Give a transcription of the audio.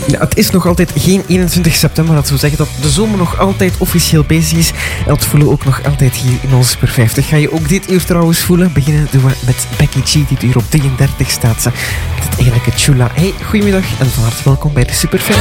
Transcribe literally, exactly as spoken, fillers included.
Ja, het is nog altijd geen eenentwintig september. Dat wil zeggen dat de zomer nog altijd officieel bezig is. En dat voelen we ook nog altijd hier in onze Super vijftig. Ga je ook dit uur trouwens voelen? Beginnen doen we met Becky G, die dit uur op drieëndertig staat. Ze. Het is eigenlijk het Chula. Hey, goedemiddag en van harte welkom bij de Super vijftig.